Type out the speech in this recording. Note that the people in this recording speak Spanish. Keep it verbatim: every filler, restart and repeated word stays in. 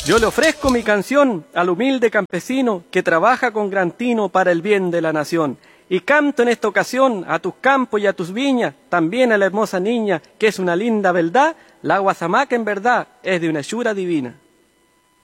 Yo le ofrezco mi canción al humilde campesino que trabaja con gran tino para el bien de la nación. Y canto en esta ocasión a tus campos y a tus viñas, también a la hermosa niña, que es una linda verdad, la guasamaca en verdad es de una hechura divina.